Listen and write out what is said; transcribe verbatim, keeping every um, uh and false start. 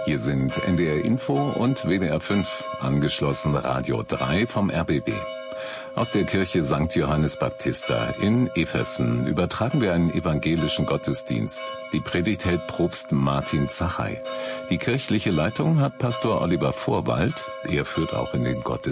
Hier sind N D R Info und W D R fünf, angeschlossen Radio drei vom R B B. Aus der Kirche Sankt Johannes Baptista in Eversen übertragen wir einen evangelischen Gottesdienst. Die Predigt hält Propst Martin Zachey. Die kirchliche Leitung hat Pastor Oliver Vorwald. Er führt auch in den Gottesdienst.